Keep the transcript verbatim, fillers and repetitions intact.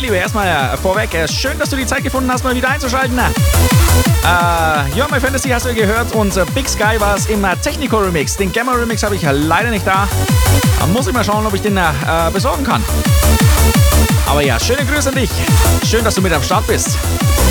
Liebe, erstmal äh, vorweg, äh, schön, dass du die Zeit gefunden hast, mal wieder einzuschalten. Äh, You're My Fantasy hast du gehört und äh, Big Sky war es im äh, Technico-Remix. Den Gamma-Remix habe ich äh, leider nicht da. Da muss ich mal schauen, ob ich den äh, besorgen kann. Aber ja, schöne Grüße an dich. Schön, dass du mit am Start bist.